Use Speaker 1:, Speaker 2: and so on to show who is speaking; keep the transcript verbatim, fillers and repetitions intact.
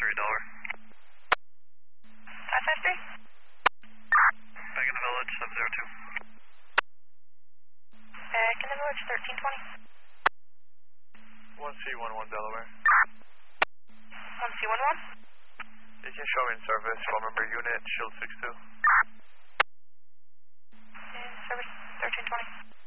Speaker 1: three, Delaware.
Speaker 2: five five three?
Speaker 1: Back in the village, seven zero two.
Speaker 2: Back in the village, thirteen twenty.
Speaker 3: one C one one, Delaware.
Speaker 2: one C one one?
Speaker 3: You can show me in service, phone number unit, shield six two.
Speaker 2: In service, thirteen twenty.